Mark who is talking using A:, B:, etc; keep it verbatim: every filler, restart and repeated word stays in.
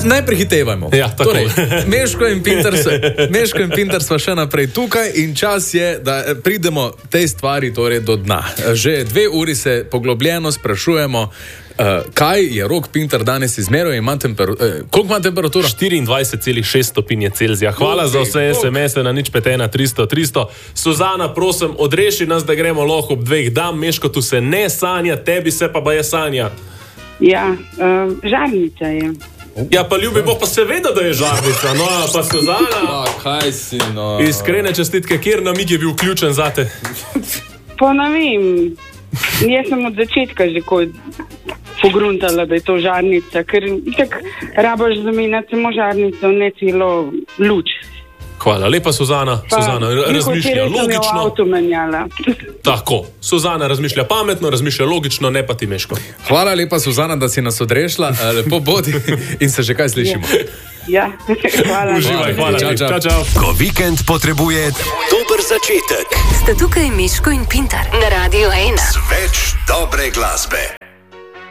A: Ne prehitevajmo.
B: Ja,
A: torej, Meško in Pintar Meško in Pintar sva še naprej tukaj in čas je, da pridemo tej stvari torej do dna. Že dve uri se poglobljeno sprašujemo, uh, kaj je Rok Pintar danes izmeril in ima temperaturo. Eh, koliko ima temperaturo?
B: štiriindvajset celih šest stopinje Celzija. Hvala okay, za vse es em es-e na nič pet ena tristo tristo. Suzana, prosim, odreši nas, da gremo lahko ob dveh dam. Meško, tu se ne sanja, tebi se pa baje sanja.
C: Ja, uh, žarnica je.
B: Ja, pa ljubi Bog, pa seveda, da je žarnica. No, pa Suzana.
A: A, kaj si, no.
B: Iskrene čestitke, kjer namig je bil ključen zate?
C: Pa ne vem, jaz sem od začetka že kot pogruntala, da je to žarnica, ker itak rabaš zamenjati samo žarnico, ne celo luč.
B: Hvala, lepa Suzana. Pa, Suzana razmišlja logično.
C: Avto menjala.
B: Tako, Suzana razmišlja pametno, razmišlja logično, ne pa ti Meško.
A: Hvala lepa, Suzana, da si nas odrešila. Lepo bodi in se že kaj slišimo.
C: Ja, hvala.
B: Uživaj, hvala.
A: Čau, čau.
B: Čau, čau.
D: Ko vikend potrebuje dober začetek.
E: Sta tukaj Meško in Pintar na Radio ena.
D: Več dobre glasbe.